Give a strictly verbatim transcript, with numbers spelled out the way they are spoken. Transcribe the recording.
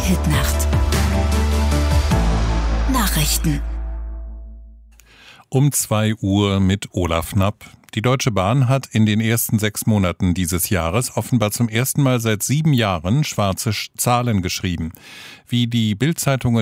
Hitnacht. Nachrichten. Um zwei Uhr mit Olaf Knapp. Die Deutsche Bahn hat in den ersten sechs Monaten dieses Jahres offenbar zum ersten Mal seit sieben Jahren schwarze Zahlen geschrieben. Wie die Bild-Zeitung